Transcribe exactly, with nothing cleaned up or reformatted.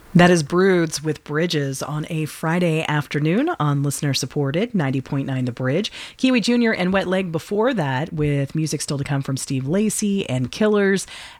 That is Broods with Bridges on a Friday afternoon on listener supported ninety point nine The Bridge. Kiwi Junior and Wet Leg before that with music still to come from Steve Lacy and Killers.